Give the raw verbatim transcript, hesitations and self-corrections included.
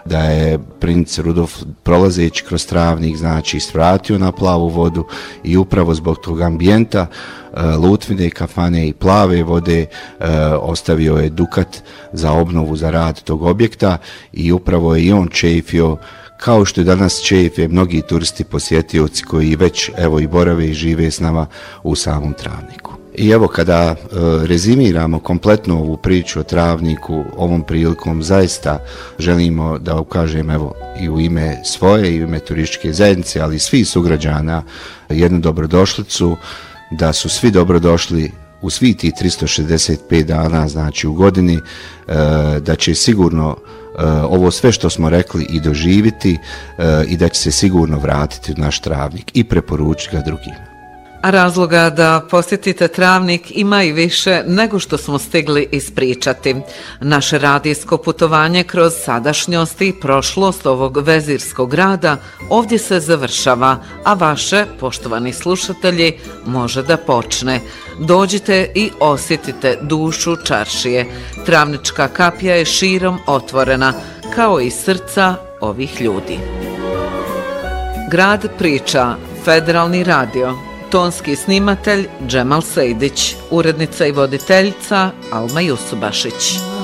da je princ Rudolf prolazeći kroz Travnik, znači, svratio na plavu vodu i upravo zbog tog ambijenta Lutvine kafane i plave vode ostavio je dukat za obnovu, za rad tog objekta i upravo je i on čeifio, kao što je danas čeife mnogi turisti posjetioci koji već evo i borave i žive s nama u samom Travniku. I evo kada e, rezimiramo kompletno ovu priču o Travniku, ovom prilikom zaista želimo da ukažem evo i u ime svoje i u ime turističke zajednice, ali i svih sugrađana jednu dobrodošlicu, da su svi dobrodošli u svih tih tristo šezdeset pet dana, znači u godini, e, da će sigurno e, ovo sve što smo rekli i doživiti e, i da će se sigurno vratiti u naš Travnik i preporučiti ga drugima. A razloga da posjetite Travnik ima i više nego što smo stigli ispričati. Naše radijsko putovanje kroz sadašnjost i prošlost ovog vezirskog grada ovdje se završava, a vaše, poštovani slušatelji, može da počne. Dođite i osjetite dušu čaršije. Travnička kapija je širom otvorena, kao i srca ovih ljudi. Grad priča, Federalni radio. Tonski snimatelj Džemal Sejdić, urednica i voditeljica Alma Jusubašić.